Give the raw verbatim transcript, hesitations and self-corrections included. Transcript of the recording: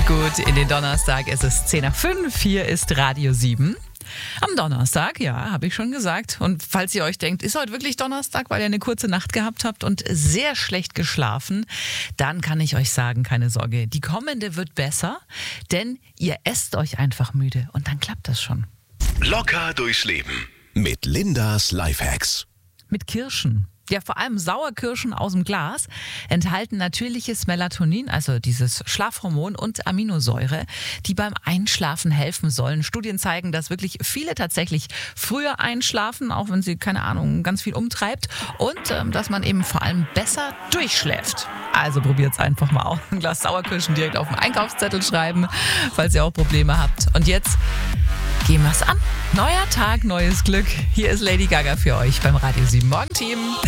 und gut in den Donnerstag. Es ist zehn nach fünf, hier ist Radio sieben. Am Donnerstag, ja, habe ich schon gesagt. Und falls ihr euch denkt, ist heute wirklich Donnerstag, weil ihr eine kurze Nacht gehabt habt und sehr schlecht geschlafen, dann kann ich euch sagen, keine Sorge, die kommende wird besser, denn ihr esst euch einfach müde und dann klappt das schon. Locker durchs Leben mit Lindas Lifehacks. Mit Kirschen. Ja, vor allem Sauerkirschen aus dem Glas enthalten natürliches Melatonin, also dieses Schlafhormon, und Aminosäure, die beim Einschlafen helfen sollen. Studien zeigen, dass wirklich viele tatsächlich früher einschlafen, auch wenn sie, keine Ahnung, ganz viel umtreibt, und ähm, dass man eben vor allem besser durchschläft. Also probiert's einfach mal aus. Ein Glas Sauerkirschen direkt auf den Einkaufszettel schreiben, falls ihr auch Probleme habt. Und jetzt gehen wir's an. Neuer Tag, neues Glück. Hier ist Lady Gaga für euch beim Radio sieben Morgenteam.